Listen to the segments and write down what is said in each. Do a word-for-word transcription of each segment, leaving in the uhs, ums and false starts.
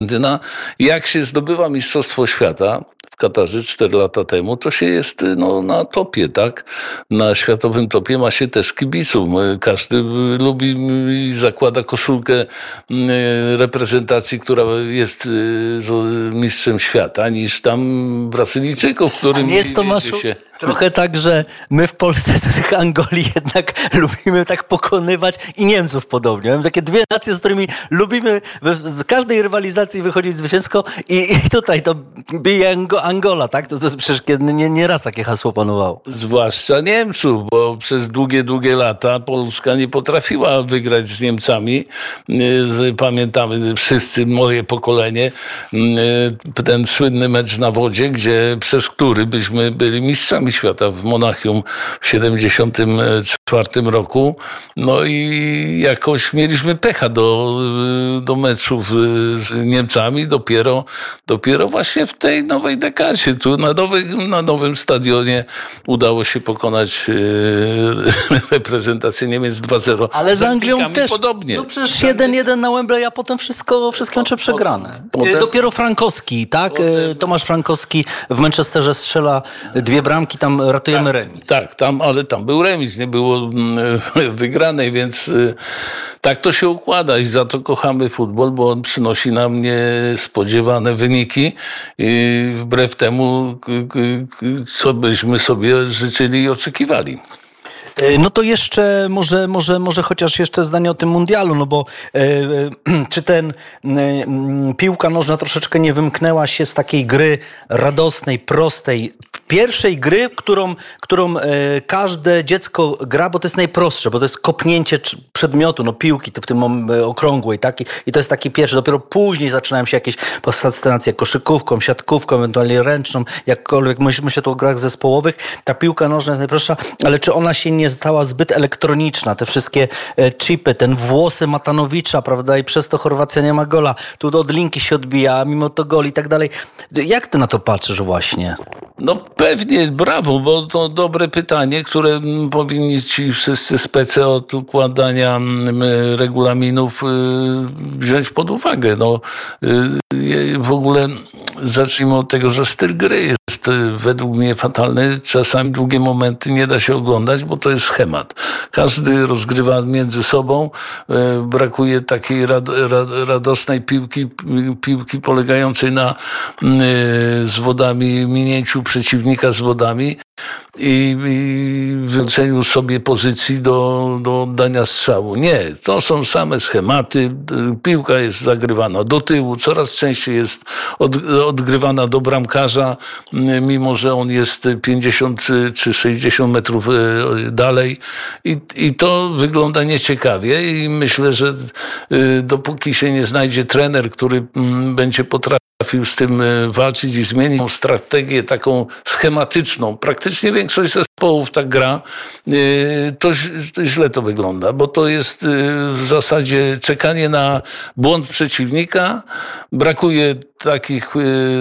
Argentyna. Jak się zdobywa Mistrzostwo Świata w Katarze cztery lata temu, to się jest no, na topie, tak? Na światowym topie ma się też kibiców. Każdy lubi i zakłada koszulkę reprezentacji, która jest mistrzem świata, niż tam Brazylijczyków, którym nie jest, Tomaszu, się... trochę tak, że my w Polsce do tych Angolii jednak lubimy tak pokonywać i Niemców podobnie. Mamy takie dwie nacje, z którymi lubimy z każdej rywalizacji wychodzić zwycięsko i, i tutaj to bije Angola, tak? To, to przecież nie, nie raz takie hasło panowało. Zwłaszcza Niemców, bo przez długie, długie lata Polska nie potrafiła wygrać z Niemcami. Pamiętamy wszyscy, moje pokolenie, ten słynny mecz na wodzie, gdzie przez który byśmy byli mistrzami świata w Monachium w siedemdziesiątym czwartym roku. No i jakoś mieliśmy pecha do, do meczów z Niemcami dopiero, dopiero właśnie w tej nowej dekadzie. Tu na, nowy, na nowym stadionie udało się pokonać reprezentację Niemiec dwa zero. Ale z Anglią też. Podobnie. No przecież jeden jeden na Wembley, a potem wszystko, wszystkie mecze przegrane. Potem, Dopiero Frankowski, tak? Potem, Tomasz Frankowski w Manchesterze strzela dwie bramki, tam ratujemy tak, remis. Tak, tam, ale tam był remis, nie było wygranej, więc tak to się układa i za to kochamy futbol, bo on przynosi nam niespodziewane wyniki i wbrew temu, co byśmy sobie życzyli i oczekiwali. No to jeszcze może, może, może chociaż jeszcze zdanie o tym mundialu, no bo e, e, czy ten e, piłka nożna troszeczkę nie wymknęła się z takiej gry radosnej, prostej, pierwszej gry, którą, którą e, każde dziecko gra, bo to jest najprostsze, bo to jest kopnięcie przedmiotu, no piłki to w tym e, okrągłej, tak? I, i to jest taki pierwszy, dopiero później zaczynają się jakieś fascynacje koszykówką, siatkówką, ewentualnie ręczną, jakkolwiek myślmy się tu o grach zespołowych. Ta piłka nożna jest najprostsza, ale czy ona się nie stała zbyt elektroniczna, te wszystkie chipy, ten włosy Matanowicza, prawda, i przez to Chorwacja nie ma gola, tu od linki się odbija, a mimo to gol i tak dalej. Jak ty na to patrzysz właśnie? No pewnie, brawo, bo to dobre pytanie, które powinni ci wszyscy spece od układania regulaminów wziąć pod uwagę. No, w ogóle zacznijmy od tego, że styl gry jest według mnie fatalny. Czasami długie momenty nie da się oglądać, bo to jest schemat. Każdy rozgrywa między sobą. Brakuje takiej rad, rad, radosnej piłki, piłki polegającej na zwodami, minięciu przeciwnika z wodami i, i wyleczeniu sobie pozycji do, do oddania strzału. Nie, to są same schematy. Piłka jest zagrywana do tyłu, coraz częściej jest od, odgrywana do bramkarza, mimo że on jest pięćdziesiąt czy sześćdziesiąt metrów dalej. I, i to wygląda nieciekawie i myślę, że dopóki się nie znajdzie trener, który będzie potrafił z tym walczyć i zmienić strategię taką schematyczną. Praktycznie większość zespołów tak gra, to, to źle to wygląda, bo to jest w zasadzie czekanie na błąd przeciwnika. Brakuje takich,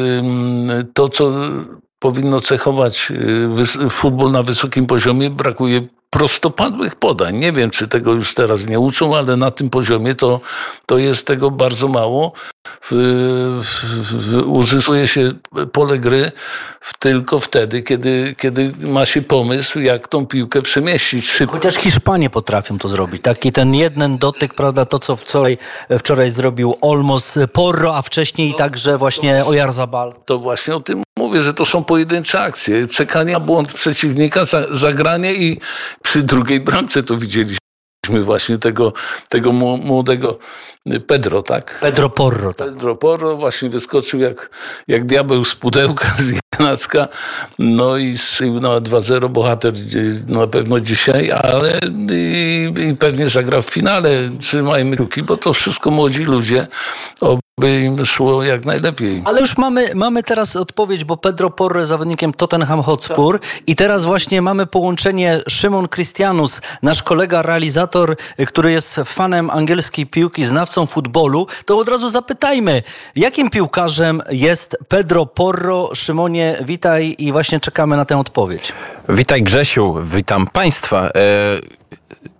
to co powinno cechować futbol na wysokim poziomie, brakuje prostopadłych podań. Nie wiem, czy tego już teraz nie uczą, ale na tym poziomie to, to jest tego bardzo mało. W, w, w, uzyskuje się pole gry w, tylko wtedy, kiedy, kiedy ma się pomysł, jak tą piłkę przemieścić szybko. Chociaż Hiszpanie potrafią to zrobić. Taki ten jeden dotyk, prawda, to co wczoraj, wczoraj zrobił Olmos Porro, a wcześniej no, także właśnie Oyarzabal. To właśnie o tym mówię, że to są pojedyncze akcje. Czekanie na błąd przeciwnika, zagranie i przy drugiej bramce to widzieliśmy. Właśnie tego, tego młodego Pedro, tak? Pedro Porro, tak. Pedro Porro właśnie wyskoczył jak, jak diabeł z pudełka, z Janacka, no i strzelił na dwa zero, bohater na pewno dzisiaj, ale i, i pewnie zagra w finale. Trzymajmy kciuki, bo to wszystko młodzi ludzie, by im szło jak najlepiej. Ale już mamy, mamy teraz odpowiedź, bo Pedro Porro jest zawodnikiem Tottenham Hotspur i teraz właśnie mamy połączenie Szymon Christianus, nasz kolega realizator, który jest fanem angielskiej piłki, znawcą futbolu, to od razu zapytajmy, jakim piłkarzem jest Pedro Porro? Szymonie, witaj i właśnie czekamy na tę odpowiedź. Witaj Grzesiu, witam Państwa. E-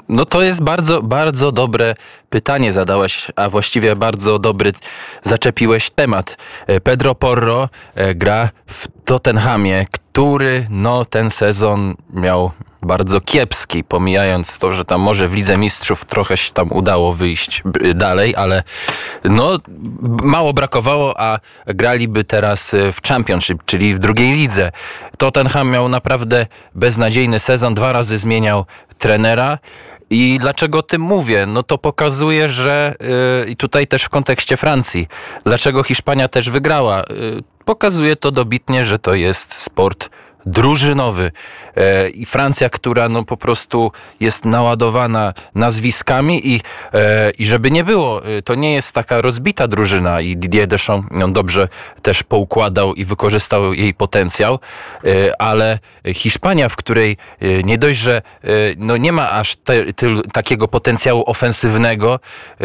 No to jest bardzo, bardzo dobre pytanie zadałaś, a właściwie bardzo dobry zaczepiłeś temat. Pedro Porro gra w Tottenhamie, który no ten sezon miał bardzo kiepski, pomijając to, że tam może w Lidze Mistrzów trochę się tam udało wyjść dalej, ale no mało brakowało, a graliby teraz w Championship, czyli w drugiej lidze. Tottenham miał naprawdę beznadziejny sezon, dwa razy zmieniał trenera. I dlaczego o tym mówię? No to pokazuje, że i yy, tutaj też w kontekście Francji, dlaczego Hiszpania też wygrała. Yy, pokazuje to dobitnie, że to jest sport drużynowy. E, I Francja, która no po prostu jest naładowana nazwiskami i, e, i żeby nie było, to nie jest taka rozbita drużyna i Didier Deschamps ją dobrze też poukładał i wykorzystał jej potencjał, e, ale Hiszpania, w której e, nie dość, że e, no nie ma aż te, tylu, takiego potencjału ofensywnego, e,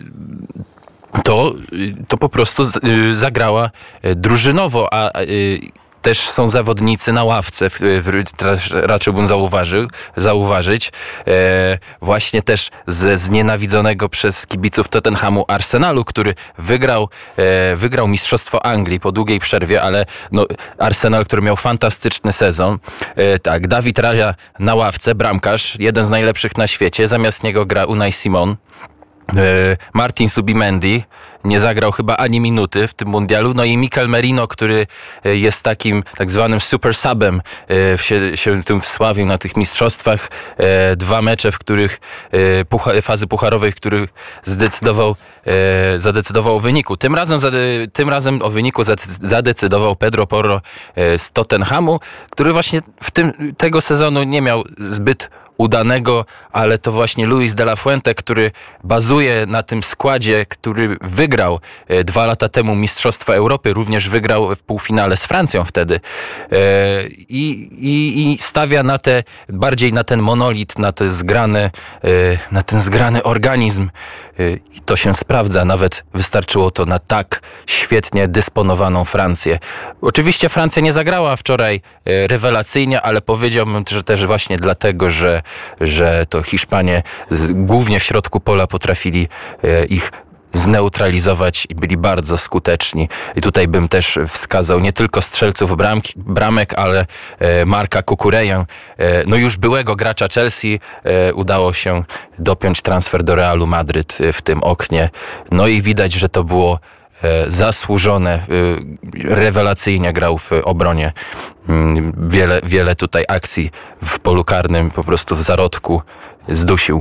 to, to po prostu zagrała drużynowo, a też są zawodnicy na ławce, w, w, raczej bym zauważył, zauważyć, e, właśnie też ze znienawidzonego przez kibiców Tottenhamu Arsenalu, który wygrał, e, wygrał Mistrzostwo Anglii po długiej przerwie, ale no, Arsenal, który miał fantastyczny sezon. E, tak, Dawid Raya na ławce, bramkarz, jeden z najlepszych na świecie, zamiast niego gra Unai Simon. Martin Subimendi nie zagrał chyba ani minuty w tym mundialu. No i Mikel Merino, który jest takim tak zwanym super subem, się, się tym wsławił na tych mistrzostwach. Dwa mecze, w których pucha, fazy pucharowej, w których zdecydował, zadecydował o wyniku. Tym razem, tym razem o wyniku zadecydował Pedro Porro z Tottenhamu, który właśnie w tym, tego sezonu nie miał zbyt udanego, ale to właśnie Luis de la Fuente, który bazuje na tym składzie, który wygrał e, dwa lata temu Mistrzostwa Europy, również wygrał w półfinale z Francją wtedy e, i, i, i stawia na te, bardziej na ten monolit, na te zgrane, e, na ten zgrany organizm e, i to się sprawdza. Nawet wystarczyło to na tak świetnie dysponowaną Francję. Oczywiście Francja nie zagrała wczoraj e, rewelacyjnie, ale powiedziałbym, że też właśnie dlatego, że że to Hiszpanie głównie w środku pola potrafili ich zneutralizować i byli bardzo skuteczni. I tutaj bym też wskazał nie tylko strzelców bramki, bramek, ale Marka Cucureję, no już byłego gracza Chelsea, udało się dopiąć transfer do Realu Madryt w tym oknie. No i widać, że to było zasłużone, rewelacyjnie grał w obronie. Wiele, wiele tutaj akcji w polu karnym po prostu w zarodku zdusił.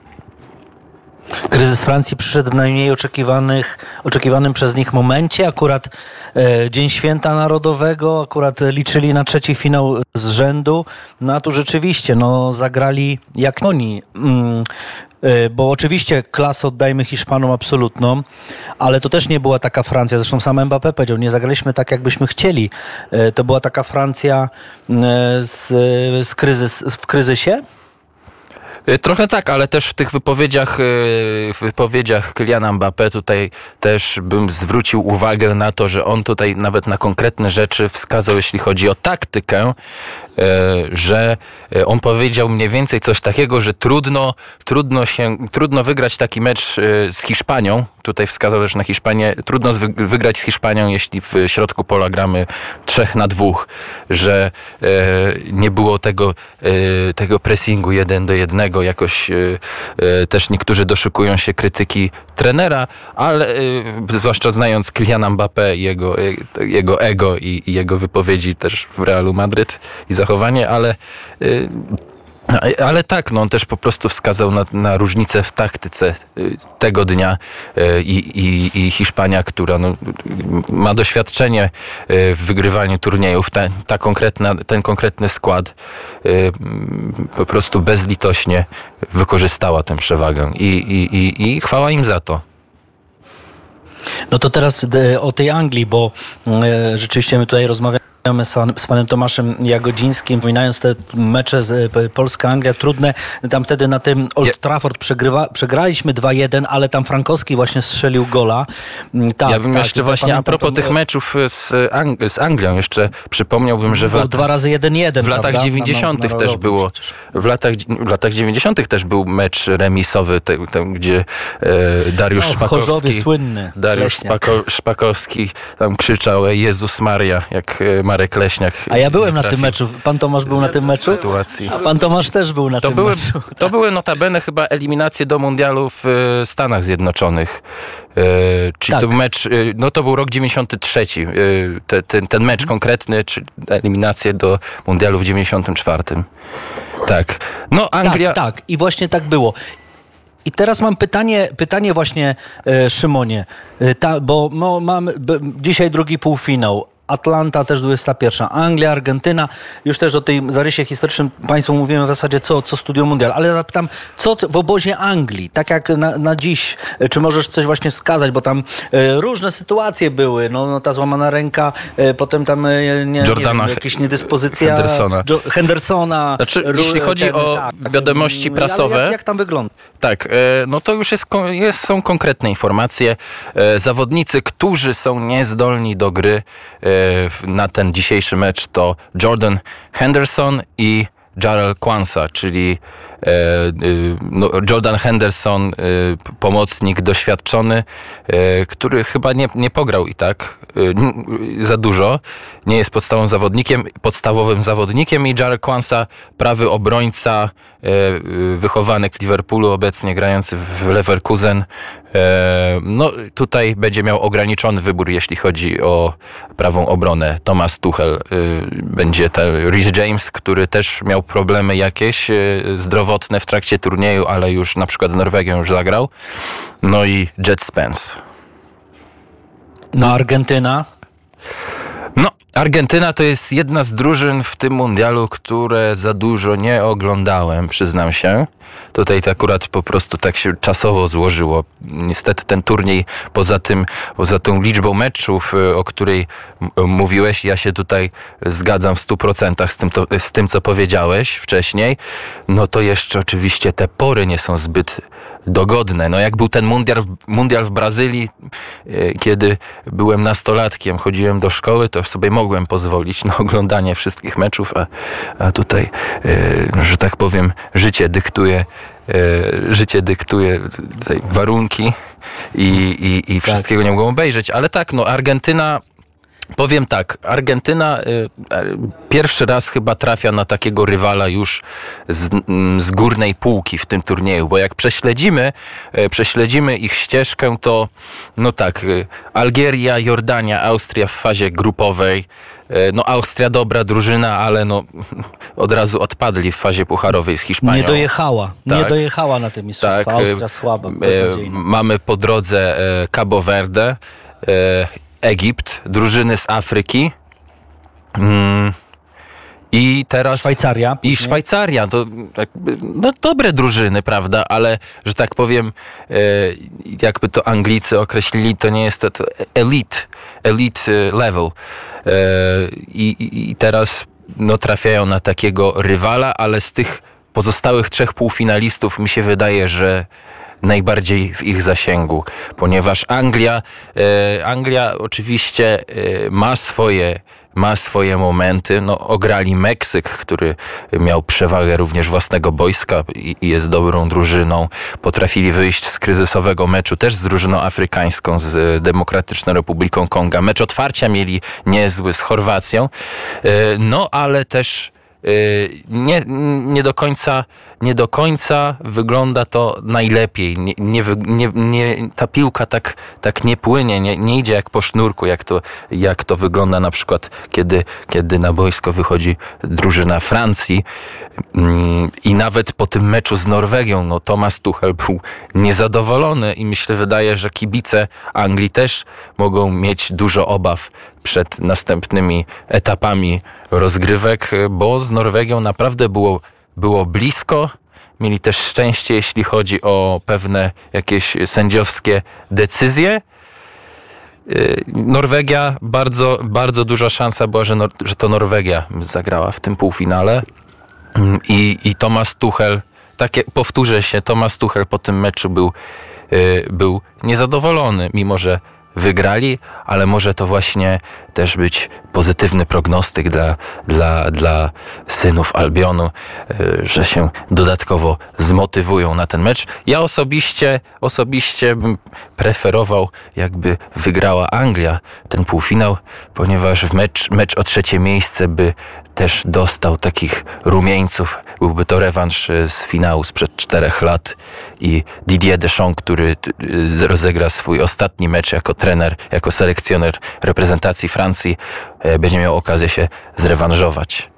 Kryzys Francji przyszedł w najmniej oczekiwanych, oczekiwanym przez nich momencie. Akurat e, Dzień Święta Narodowego, akurat liczyli na trzeci finał z rzędu. No a tu rzeczywiście no, zagrali jak oni. Mm. Bo oczywiście klasę oddajmy Hiszpanom absolutną, ale to też nie była taka Francja, zresztą sam Mbappé powiedział, nie zagraliśmy tak, jakbyśmy chcieli. To była taka Francja z, z kryzys, w kryzysie? Trochę tak, ale też w tych wypowiedziach, w wypowiedziach Kyliana Mbappé tutaj też bym zwrócił uwagę na to, że on tutaj nawet na konkretne rzeczy wskazał, jeśli chodzi o taktykę, że on powiedział mniej więcej coś takiego, że trudno, trudno się, trudno wygrać taki mecz z Hiszpanią. Tutaj wskazał też na Hiszpanię. Trudno wygrać z Hiszpanią, jeśli w środku pola gramy trzech na dwóch, że nie było tego, tego pressingu jeden do jednego. Jakoś też niektórzy doszukują się krytyki trenera, ale zwłaszcza znając Kyliana Mbappé i jego, jego ego i, i jego wypowiedzi też w Realu Madryt i zachowanie, ale Ale tak, no on też po prostu wskazał na, na różnicę w taktyce tego dnia i, i, i Hiszpania, która no, ma doświadczenie w wygrywaniu turniejów, ta, ta konkretna, ten konkretny skład po prostu bezlitośnie wykorzystała tę przewagę i, i, i, i chwała im za to. No to teraz o tej Anglii, bo rzeczywiście my tutaj rozmawiamy Z panem Tomaszem Jagodzińskim, wspominając te mecze z Polska-Anglia, trudne. Tam wtedy na tym Old Trafford przegrywa, przegraliśmy dwa jeden, ale tam Frankowski właśnie strzelił gola. Tak, ja bym tak, jeszcze właśnie a propos tych meczów z, Ang- z Anglią, jeszcze przypomniałbym, że w lat... dwa razy jeden jeden. W latach dziewięćdziesiątych też było. W latach, w latach dziewięćdziesiątych też był mecz remisowy, te, te, gdzie e, Dariusz no, Szpakowski. Słynny. Dariusz Szpako, Szpakowski tam krzyczał Jezus Maria, jak Marek Leśniak. A ja byłem na tym meczu. Pan Tomasz był na tym meczu? Sytuacji. A pan Tomasz też był na to tym były, meczu. To były notabene chyba eliminacje do mundialu w Stanach Zjednoczonych. E, czyli tak. to był mecz, no to był rok dziewięćdziesiąty trzeci. E, te, ten, ten mecz konkretny, czy eliminacje do mundialu w dziewięćdziesiątym czwartym. Tak. No Anglia... Tak, tak. I właśnie tak było. I teraz mam pytanie, pytanie właśnie e, Szymonie, e, ta, bo no, mamy b, dzisiaj drugi półfinał. Atlanta też dwudziesta pierwsza, Anglia, Argentyna. Już też o tej zarysie historycznym Państwu mówimy w zasadzie co, co Studio Mundial. Ale zapytam, co w obozie Anglii, tak jak na, na dziś, czy możesz coś właśnie wskazać, bo tam e, różne sytuacje były. No, no ta złamana ręka, e, potem tam e, nie, Jordana, nie wiem, jakieś niedyspozycja Hendersona. Jo, Hendersona znaczy, r- jeśli chodzi ten, o tak, wiadomości prasowe... Jak, jak tam wygląda? Tak, no to już jest, jest, są konkretne informacje. Zawodnicy, którzy są niezdolni do gry na ten dzisiejszy mecz, to Jordan Henderson i Jarrell Quansah, czyli no, Jordan Henderson, pomocnik doświadczony, który chyba nie, nie pograł i tak za dużo, nie jest podstawowym zawodnikiem, podstawowym zawodnikiem i Jarrell Quansah, prawy obrońca, wychowany w Liverpoolu, obecnie grający w Leverkusen. No tutaj będzie miał ograniczony wybór, jeśli chodzi o prawą obronę. Thomas Tuchel, będzie ten Reece James, który też miał problemy jakieś zdrowotne w trakcie turnieju, ale już na przykład z Norwegią już zagrał. No i Jet Spence. No Argentyna? No, Argentyna to jest jedna z drużyn w tym mundialu, które za dużo nie oglądałem, przyznam się. Tutaj to akurat po prostu tak się czasowo złożyło. Niestety ten turniej, poza tym, poza tą liczbą meczów, o której m- mówiłeś, ja się tutaj zgadzam w stu procentach z tym, to, z tym, co powiedziałeś wcześniej, no to jeszcze oczywiście te pory nie są zbyt dogodne. No jak był ten mundial, mundial w Brazylii, kiedy byłem nastolatkiem, chodziłem do szkoły, to sobie mogłem pozwolić na oglądanie wszystkich meczów, a, a tutaj, że tak powiem, życie dyktuje życie dyktuje tutaj warunki i, i, i wszystkiego tak. nie mogą obejrzeć. Ale tak, no Argentyna, powiem tak, Argentyna y, pierwszy raz chyba trafia na takiego rywala już z, z górnej półki w tym turnieju, bo jak prześledzimy, y, prześledzimy ich ścieżkę, to no tak, y, Algieria, Jordania, Austria w fazie grupowej. No Austria dobra drużyna, ale no od razu odpadli w fazie pucharowej z Hiszpanią. Nie dojechała, tak. nie dojechała na te mistrzostwa. Tak. Austria słaba, beznadziejna. Mamy po drodze Cabo Verde, Egipt, drużyny z Afryki. I teraz... Szwajcaria. I Szwajcaria. To jakby, no dobre drużyny, prawda? Ale, że tak powiem, jakby to Anglicy określili, to nie jest to, to elite, elite level. I, i, i teraz no, trafiają na takiego rywala, ale z tych pozostałych trzech półfinalistów mi się wydaje, że najbardziej w ich zasięgu, ponieważ Anglia, e, Anglia oczywiście e, ma swoje ma swoje momenty. No, ograli Meksyk, który miał przewagę również własnego boiska i, i jest dobrą drużyną. Potrafili wyjść z kryzysowego meczu też z drużyną afrykańską, z Demokratyczną Republiką Konga. Mecz otwarcia mieli niezły z Chorwacją. E, no, ale też Nie, nie, do końca, nie do końca wygląda to najlepiej. Nie, nie, nie, nie, ta piłka tak, tak nie płynie, nie, nie idzie jak po sznurku, jak to, jak to wygląda na przykład, kiedy, kiedy na boisko wychodzi drużyna Francji. I nawet po tym meczu z Norwegią, no Thomas Tuchel był niezadowolony i myślę, wydaje, że kibice Anglii też mogą mieć dużo obaw przed następnymi etapami rozgrywek, bo z Norwegią naprawdę było, było blisko. Mieli też szczęście, jeśli chodzi o pewne jakieś sędziowskie decyzje. Norwegia, bardzo, bardzo duża szansa była, że, Nor- że to Norwegia zagrała w tym półfinale. I, i Thomas Tuchel, takie, powtórzę się, Thomas Tuchel po tym meczu był, był niezadowolony, mimo że wygrali, ale może to właśnie też być pozytywny prognostyk dla, dla, dla synów Albionu, że się dodatkowo zmotywują na ten mecz. Ja osobiście, osobiście bym preferował, jakby wygrała Anglia ten półfinał, ponieważ w mecz, mecz o trzecie miejsce by też dostał takich rumieńców. Byłby to rewanż z finału sprzed czterech lat i Didier Deschamps, który rozegra swój ostatni mecz jako trener, jako selekcjoner reprezentacji Francji, będzie miał okazję się zrewanżować.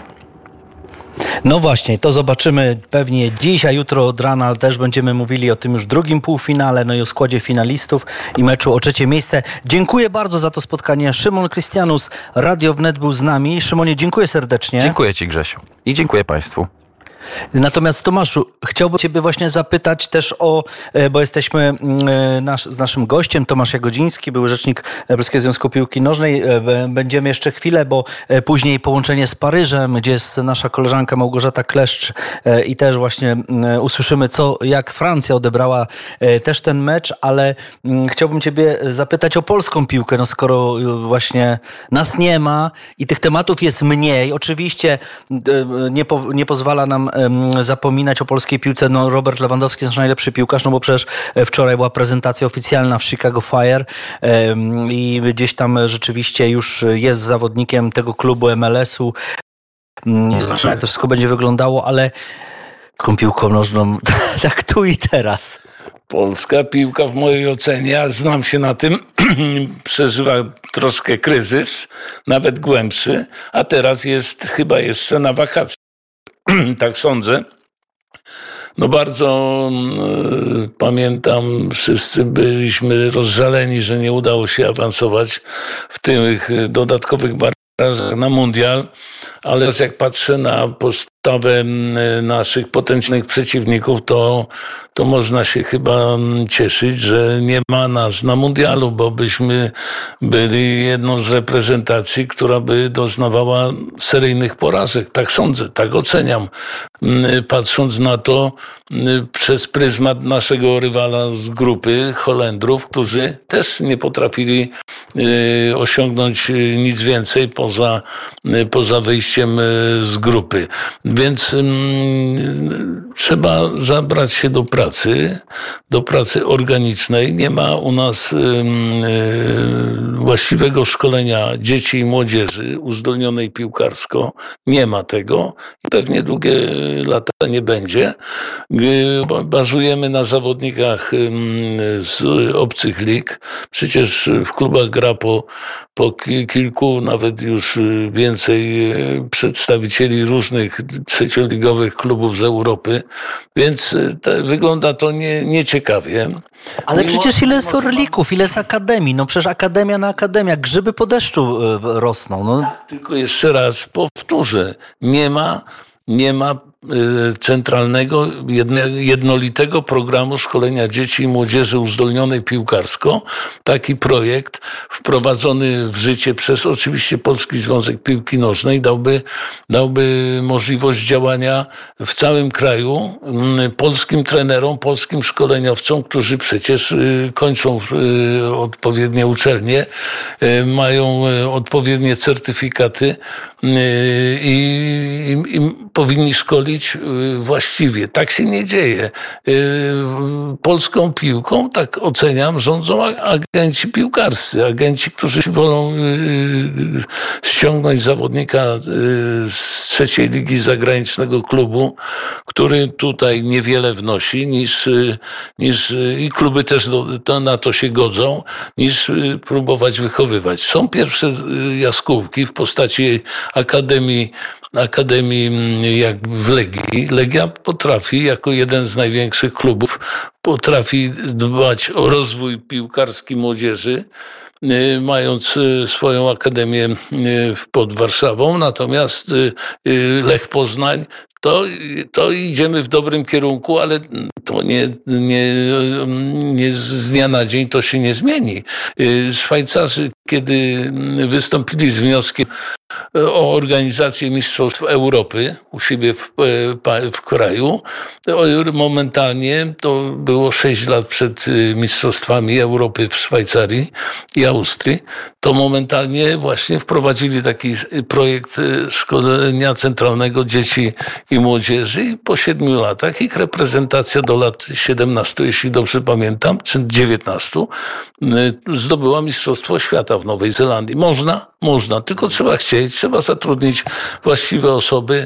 No właśnie, to zobaczymy pewnie dziś, a jutro od rana też będziemy mówili o tym już drugim półfinale, no i o składzie finalistów i meczu o trzecie miejsce. Dziękuję bardzo za to spotkanie. Szymon Krystianus, Radio Wnet był z nami. Szymonie, dziękuję serdecznie. Dziękuję Ci, Grzesiu. I dziękuję Państwu. Natomiast Tomaszu, chciałbym Ciebie właśnie zapytać też o, bo jesteśmy nasz, z naszym gościem, Tomasz Jagodziński, były rzecznik Polskiego Związku Piłki Nożnej. Będziemy jeszcze chwilę, bo później połączenie z Paryżem, gdzie jest nasza koleżanka Małgorzata Kleszcz i też właśnie usłyszymy, co, jak Francja odebrała też ten mecz, ale chciałbym Ciebie zapytać o polską piłkę, no skoro właśnie nas nie ma i tych tematów jest mniej. Oczywiście nie, po, nie pozwala nam zapominać o polskiej piłce. No, Robert Lewandowski jest nasz najlepszy piłkarz, no bo przecież wczoraj była prezentacja oficjalna w Chicago Fire i gdzieś tam rzeczywiście już jest zawodnikiem tego klubu M L S-u. Nie wiem, jak to wszystko będzie wyglądało, ale taką piłką nożną tak tu i teraz. Polska piłka w mojej ocenie, ja znam się na tym, przeżywa troszkę kryzys, nawet głębszy, a teraz jest chyba jeszcze na wakacje. Tak sądzę. No bardzo y, pamiętam, wszyscy byliśmy rozżaleni, że nie udało się awansować w tych dodatkowych barażach na mundial, ale jak patrzę na postawę naszych potencjalnych przeciwników, to, to można się chyba cieszyć, że nie ma nas na mundialu, bo byśmy byli jedną z reprezentacji, która by doznawała seryjnych porażek. Tak sądzę, tak oceniam. Patrząc na to przez pryzmat naszego rywala z grupy, Holendrów, którzy też nie potrafili osiągnąć nic więcej poza, poza wyjściem z grupy. Więc um, trzeba zabrać się do pracy, do pracy organicznej. Nie ma u nas um, właściwego szkolenia dzieci i młodzieży uzdolnionej piłkarsko. Nie ma tego i pewnie długie lata nie będzie. Bazujemy na zawodnikach z obcych lig. Przecież w klubach gra po, po kilku, nawet już więcej przedstawicieli różnych trzecioligowych klubów z Europy, więc te, wygląda to nie, nieciekawie. Ale Mimo, przecież ile jest orlików, ile jest akademii, no przecież akademia na akademia, grzyby po deszczu rosną. No. Tak, tylko jeszcze raz powtórzę, nie ma, nie ma centralnego, jednolitego programu szkolenia dzieci i młodzieży uzdolnionej piłkarsko. Taki projekt wprowadzony w życie przez oczywiście Polski Związek Piłki Nożnej dałby, dałby możliwość działania w całym kraju polskim trenerom, polskim szkoleniowcom, którzy przecież kończą odpowiednie uczelnie, mają odpowiednie certyfikaty i, i, i powinni szkolić właściwie. Tak się nie dzieje. Polską piłką, tak oceniam, rządzą agenci piłkarscy. Agenci, którzy wolą ściągnąć zawodnika z trzeciej ligi zagranicznego klubu, który tutaj niewiele wnosi, niż, niż i kluby też do, to, na to się godzą, niż próbować wychowywać. Są pierwsze jaskółki w postaci Akademii Akademii jak w Legii. Legia potrafi, jako jeden z największych klubów, potrafi dbać o rozwój piłkarski młodzieży, mając swoją akademię pod Warszawą. Natomiast Lech Poznań to, to idziemy w dobrym kierunku, ale to nie, nie, nie z dnia na dzień to się nie zmieni. Szwajcarzy, kiedy wystąpili z wnioskiem o organizację Mistrzostw Europy u siebie w, w kraju, momentalnie, to było sześć lat przed Mistrzostwami Europy w Szwajcarii i Austrii, to momentalnie właśnie wprowadzili taki projekt szkolenia centralnego dzieci i młodzieży i po siedmiu latach ich reprezentacja do lat siedemnastu, jeśli dobrze pamiętam, czy dziewiętnastu, zdobyła Mistrzostwo Świata w Nowej Zelandii. Można? Można, tylko trzeba chcieć, trzeba zatrudnić właściwe osoby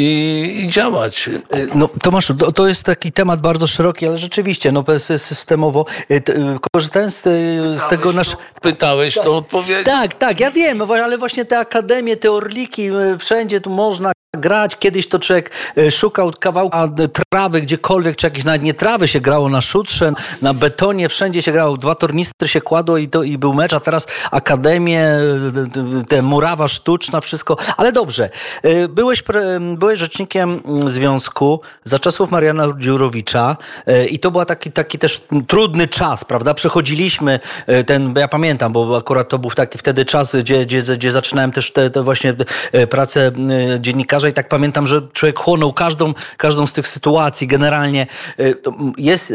i, i działać. No Tomaszu, to jest taki temat bardzo szeroki, ale rzeczywiście, no systemowo, korzystając z, z tego nasz... Pytałeś, tak, to odpowiedzieć. Tak, tak, ja wiem, ale właśnie te akademie, te orliki, wszędzie tu można grać. Kiedyś to człowiek szukał kawałka trawy gdziekolwiek, czy jakieś nawet nie trawy się grało na szutrze, na betonie, wszędzie się grało, dwa tornistry się kładło i, to, i był mecz, a teraz akademie, te murawa sztuczna, wszystko, ale dobrze. Byłeś, byłeś rzecznikiem związku za czasów Mariana Dziurowicza i to był taki, taki też trudny czas, prawda? Przechodziliśmy ten, ja pamiętam, bo akurat to był taki wtedy czas, gdzie, gdzie, gdzie zaczynałem też te, te właśnie pracę dziennikarza i tak pamiętam, że człowiek chłonął każdą, każdą z tych sytuacji. Generalnie jest,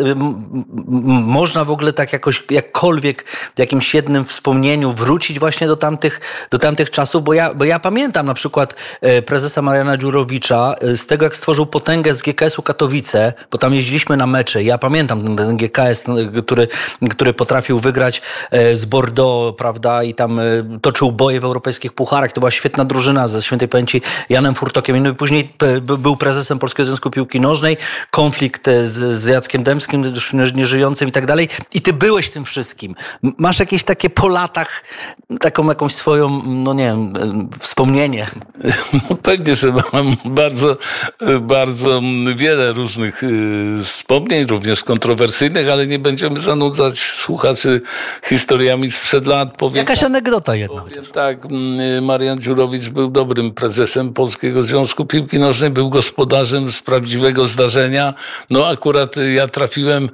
można w ogóle tak jakoś, jakkolwiek w jakimś jednym wspomnieniu wrócić właśnie do tamtych, do tamtych czasów, bo ja, bo ja pamiętam na przykład prezesa Mariana Dziurowicza z tego, jak stworzył potęgę z G K S-u Katowice, bo tam jeździliśmy na mecze. Ja pamiętam ten, ten G K S, który, który potrafił wygrać z Bordeaux, prawda, i tam toczył boje w europejskich pucharach. To była świetna drużyna ze świętej pamięci Janem Furtokiem. No i później był prezesem Polskiego Związku Piłki Nożnej, konflikt z, z Jackiem Dębskim, już nieżyjącym i tak dalej. I ty byłeś tym wszystkim. Masz jakieś takie po latach, taką jakąś swoją, no nie wiem, wspomnienie? No pewnie, że mam bardzo, bardzo wiele różnych wspomnień, również kontrowersyjnych, ale nie będziemy zanudzać słuchaczy historiami sprzed lat. Powiem Jakaś tak, anegdota jedna. Powiem tak, Marian Dziurowicz był dobrym prezesem Polskiego Związku Piłki Nożnej, był gospodarzem z prawdziwego zdarzenia. No akurat ja trafiłem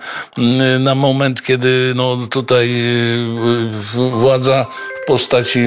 na moment, kiedy no tutaj władza w postaci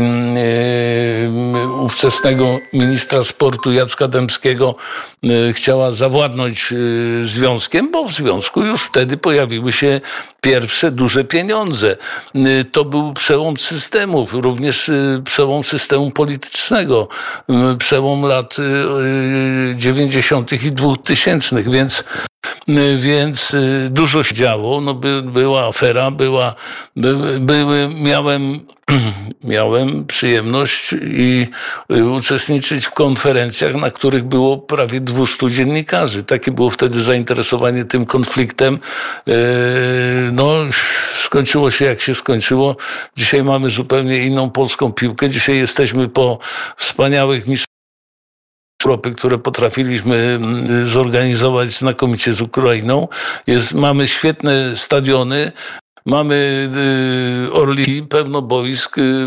ówczesnego ministra sportu Jacka Dębskiego chciała zawładnąć związkiem, bo w związku już wtedy pojawiły się pierwsze duże pieniądze. To był przełom systemów, również przełom systemu politycznego, przełom lat dziewięćdziesiątych i dwutysięcznych, więc Więc dużo się działo, no by, była afera, była, by, były, miałem, miałem przyjemność i uczestniczyć w konferencjach, na których było prawie dwustu dziennikarzy. Takie było wtedy zainteresowanie tym konfliktem. No, skończyło się jak się skończyło. Dzisiaj mamy zupełnie inną polską piłkę. Dzisiaj jesteśmy po wspaniałych mistrzostwach Europy, które potrafiliśmy zorganizować znakomicie z Ukrainą. Jest, mamy świetne stadiony, mamy y, orliki, pełno boisk, y,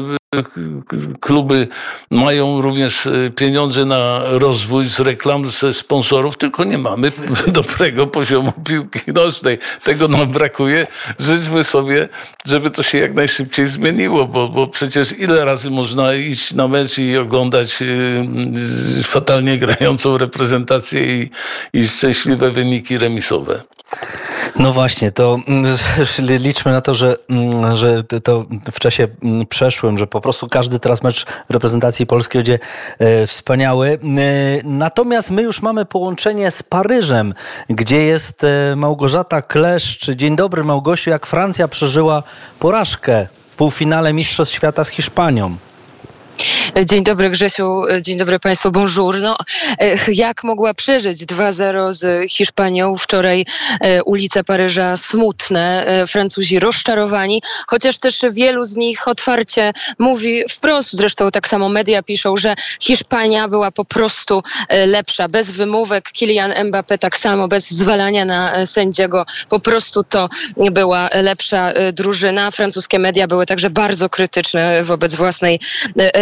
kluby mają również pieniądze na rozwój z reklam, ze sponsorów, tylko nie mamy dobrego poziomu piłki nożnej. Tego nam brakuje. Życzmy sobie, żeby to się jak najszybciej zmieniło, bo, bo przecież ile razy można iść na mecz i oglądać y, fatalnie grającą reprezentację i, i szczęśliwe wyniki remisowe. No właśnie, to liczmy na to, że, że to w czasie przeszłym, że po prostu każdy teraz mecz reprezentacji polskiej będzie wspaniały. Natomiast my już mamy połączenie z Paryżem, gdzie jest Małgorzata Kleszcz. Dzień dobry, Małgosiu. Jak Francja przeżyła porażkę w półfinale Mistrzostw Świata z Hiszpanią? Dzień dobry, Grzesiu, dzień dobry Państwu, bonjour. No, jak mogła przeżyć dwa zero z Hiszpanią? Wczoraj ulice Paryża smutne, Francuzi rozczarowani, chociaż też wielu z nich otwarcie mówi wprost, zresztą tak samo media piszą, że Hiszpania była po prostu lepsza, bez wymówek. Kylian Mbappé tak samo, bez zwalania na sędziego, po prostu to była lepsza drużyna. Francuskie media były także bardzo krytyczne wobec własnej reprezentacji.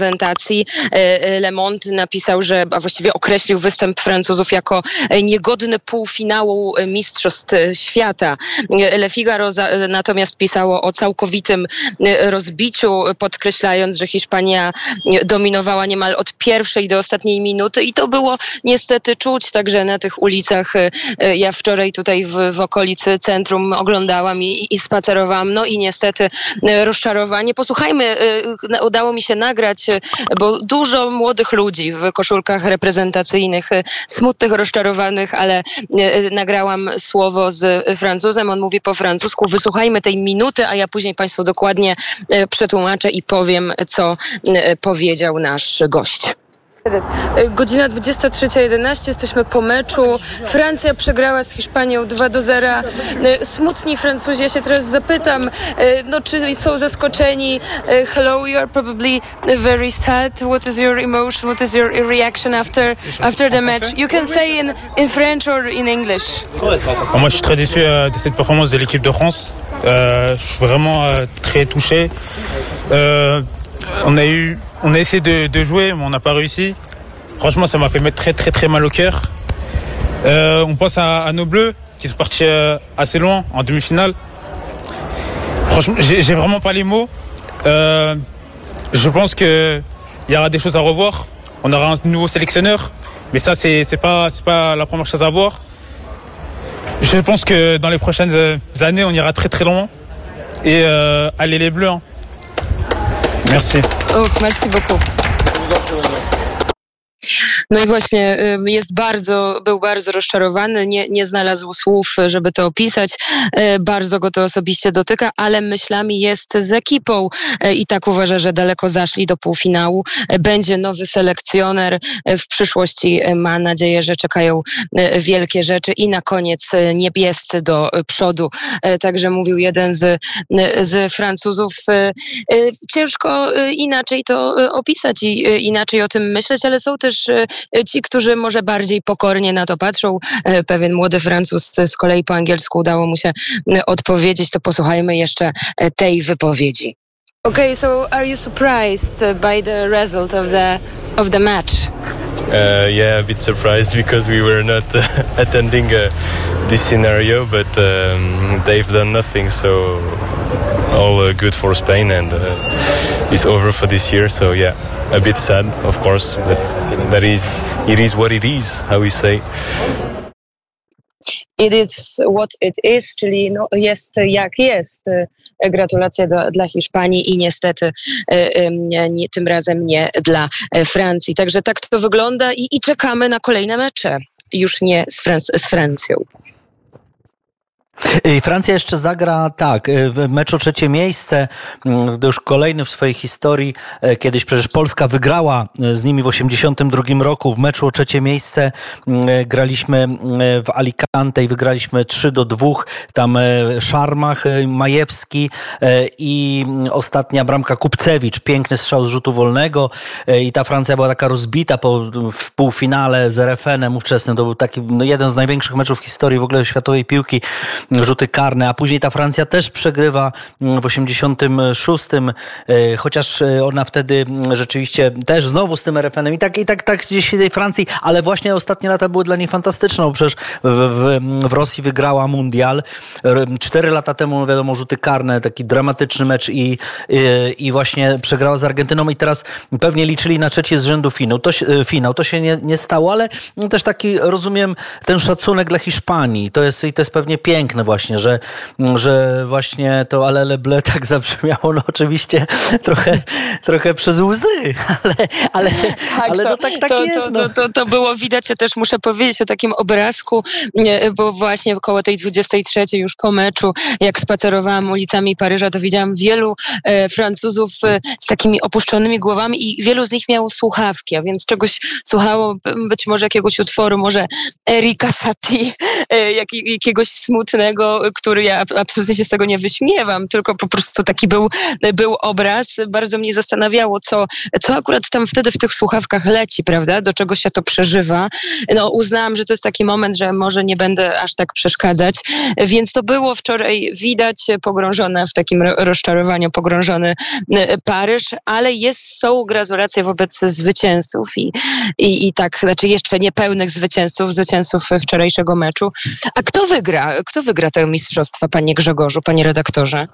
reprezentacji. Le Monde napisał, że, a właściwie określił występ Francuzów jako niegodny półfinału Mistrzostw Świata. Le Figaro za, natomiast pisało o całkowitym rozbiciu, podkreślając, że Hiszpania dominowała niemal od pierwszej do ostatniej minuty i to było niestety czuć także na tych ulicach. Ja wczoraj tutaj w, w okolicy centrum oglądałam i, i spacerowałam, no i niestety rozczarowanie. Posłuchajmy, udało mi się nagrać, bo dużo młodych ludzi w koszulkach reprezentacyjnych, smutnych, rozczarowanych, ale nagrałam słowo z Francuzem, on mówi po francusku. Wysłuchajmy tej minuty, a ja później Państwu dokładnie przetłumaczę i powiem, co powiedział nasz gość. Godzina dwudziesta trzecia jedenaście, jesteśmy po meczu. Francja przegrała z Hiszpanią dwa do zera. Smutni Francuzi, ja się teraz zapytam, no, czy są zaskoczeni? Hello, you are probably very sad. What is your emotion? What is your reaction after after the match? You can say in, in French or in English. Moi, je suis très déçu de cette performance de l'équipe de France. Euh, je suis vraiment euh, très touché. Euh, On a eu, on a essayé de, de jouer, mais on n'a pas réussi. Franchement, ça m'a fait mettre très très très mal au cœur. Euh, on pense à, à nos Bleus qui sont partis euh, assez loin en demi-finale. Franchement, j'ai, j'ai vraiment pas les mots. Euh, je pense que il y aura des choses à revoir. On aura un nouveau sélectionneur, mais ça c'est c'est pas c'est pas la première chose à voir. Je pense que dans les prochaines années, on ira très très loin et euh, allez les Bleus. Hein. Merci. Oh, merci beaucoup. No i właśnie jest bardzo, był bardzo rozczarowany, nie, nie znalazł słów, żeby to opisać. Bardzo go to osobiście dotyka, ale myślami jest z ekipą i tak uważa, że daleko zaszli do półfinału. Będzie nowy selekcjoner. W przyszłości ma nadzieję, że czekają wielkie rzeczy i na koniec niebiescy do przodu. Także mówił jeden z, z Francuzów. Ciężko inaczej to opisać i inaczej o tym myśleć, ale są też ci, którzy może bardziej pokornie na to patrzą. Pewien młody Francuz z kolei po angielsku udało mu się odpowiedzieć. To posłuchajmy jeszcze tej wypowiedzi. Okay, so are you surprised by the result of the of the match? Uh, yeah, a bit surprised because we were not uh, attending uh, this scenario, but um, they've done nothing, so all uh, good for Spain, and uh, it's over for this year. So yeah, a bit sad, of course, but that is it is what it is, how we say. It is what it is, czyli no, jest jak jest. Gratulacje do, dla Hiszpanii i niestety nie, nie, tym razem nie dla Francji. Także tak to wygląda i, i czekamy na kolejne mecze. Już nie z, Franc- z Francją. Francja jeszcze zagra, tak, w meczu trzecie miejsce, to już kolejny w swojej historii. Kiedyś przecież Polska wygrała z nimi w osiemdziesiątym drugim roku. W meczu o trzecie miejsce graliśmy w Alicante i wygraliśmy trzy do dwóch. Tam Szarmach, Majewski i ostatnia bramka Kupcewicz. Piękny strzał z rzutu wolnego i ta Francja była taka rozbita po, w półfinale z R F N-em ówczesnym. To był taki no, jeden z największych meczów w historii w ogóle światowej piłki. Rzuty karne, a później ta Francja też przegrywa w osiemdziesiątym szóstym, chociaż ona wtedy rzeczywiście też znowu z tym R F N-em i tak, i tak, tak gdzieś tej Francji, ale właśnie ostatnie lata były dla niej fantastyczne, bo przecież w, w, w Rosji wygrała mundial. Cztery lata temu, no wiadomo, rzuty karne, taki dramatyczny mecz i, i, i właśnie przegrała z Argentyną i teraz pewnie liczyli na trzeci z rzędu finał. To, finał. to się nie, nie stało, ale też taki, rozumiem, ten szacunek dla Hiszpanii. To jest, i to jest pewnie piękne właśnie, że, że właśnie to Alele Ble tak zabrzmiało, no oczywiście trochę, trochę przez łzy, ale, ale, tak, ale to, no tak, tak to, jest. To, no. to, to, to było widać, ja też muszę powiedzieć o takim obrazku, bo właśnie około tej dwudziestej trzeciej już po meczu, jak spacerowałam ulicami Paryża, to widziałam wielu e, Francuzów e, z takimi opuszczonymi głowami i wielu z nich miało słuchawki, a więc czegoś słuchało, być może jakiegoś utworu, może Erika Satie, e, jak, jakiegoś smutnego smutnego, który ja absolutnie się z tego nie wyśmiewam, tylko po prostu taki był, był obraz. Bardzo mnie zastanawiało, co, co akurat tam wtedy w tych słuchawkach leci, prawda? Do czego się to przeżywa. No, uznałam, że to jest taki moment, że może nie będę aż tak przeszkadzać, więc to było wczoraj widać pogrążone w takim rozczarowaniu, pogrążony Paryż, ale jest, są gratulacje wobec zwycięzców i, i, i tak, znaczy jeszcze niepełnych zwycięzców, zwycięzców wczorajszego meczu. A kto wygra? Kto wygra te mistrzostwa, panie Grzegorzu, panie redaktorze?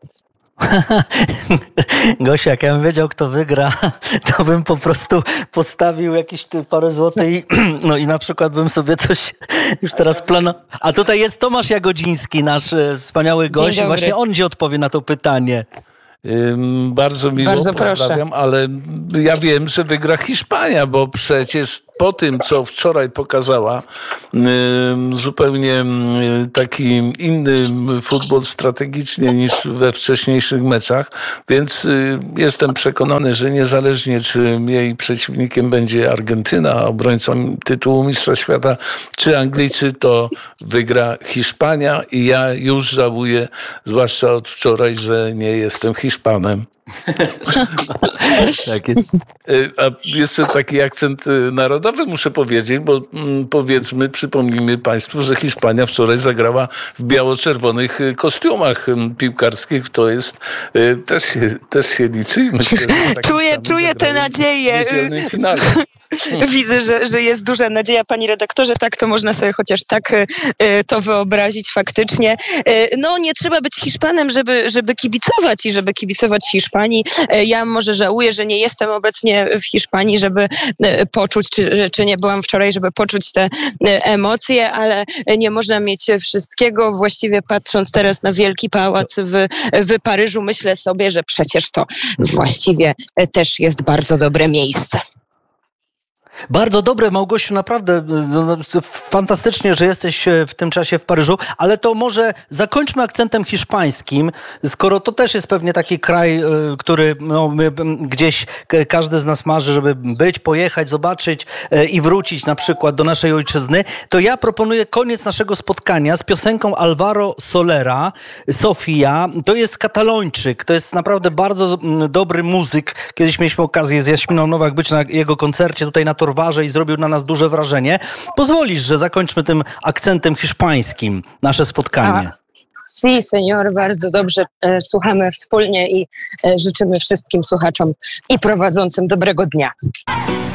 Gosia, jak ja bym wiedział, kto wygra, to bym po prostu postawił jakieś parę złotych i, no i na przykład bym sobie coś już teraz planował. A tutaj jest Tomasz Jagodziński, nasz wspaniały gość, i właśnie on ci odpowie na to pytanie. Bardzo miło, Bardzo pozdrawiam, proszę. Ale ja wiem, że wygra Hiszpania, bo przecież po tym, co wczoraj pokazała, zupełnie taki inny futbol strategicznie niż we wcześniejszych meczach, więc jestem przekonany, że niezależnie czy jej przeciwnikiem będzie Argentyna, obrońcą tytułu Mistrza Świata, czy Anglicy, to wygra Hiszpania i ja już żałuję, zwłaszcza od wczoraj, że nie jestem Hiszpanem. Tak jest. A jeszcze taki akcent narodowy muszę powiedzieć, bo mm, powiedzmy, przypomnijmy Państwu, że Hiszpania wczoraj zagrała w biało-czerwonych kostiumach piłkarskich. To jest, też się, też się liczy. Myślę, że czuję czuję tę nadzieję. W niedzielnym finale. Widzę, że, że jest duża nadzieja, panie redaktorze, tak to można sobie chociaż tak y, to wyobrazić faktycznie. Y, no nie trzeba być Hiszpanem, żeby, żeby kibicować i żeby kibicować Hiszpanii. Y, ja może żałuję, że nie jestem obecnie w Hiszpanii, żeby y, poczuć, czy, czy nie byłam wczoraj, żeby poczuć te y, emocje, ale nie można mieć wszystkiego. Właściwie patrząc teraz na Wielki Pałac w, w Paryżu, myślę sobie, że przecież to właściwie też jest bardzo dobre miejsce. Bardzo dobre, Małgosiu, naprawdę no, fantastycznie, że jesteś w tym czasie w Paryżu, ale to może zakończmy akcentem hiszpańskim, skoro to też jest pewnie taki kraj, który no, gdzieś każdy z nas marzy, żeby być, pojechać, zobaczyć i wrócić na przykład do naszej ojczyzny, to ja proponuję koniec naszego spotkania z piosenką Alvaro Solera, Sofia. To jest Katalończyk, to jest naprawdę bardzo dobry muzyk. Kiedyś mieliśmy okazję z Jaśminą Nowak być na jego koncercie tutaj na Torwarze i zrobił na nas duże wrażenie. Pozwolisz, że zakończmy tym akcentem hiszpańskim nasze spotkanie. Si, senior, bardzo dobrze. E, słuchamy wspólnie i e, życzymy wszystkim słuchaczom i prowadzącym dobrego dnia.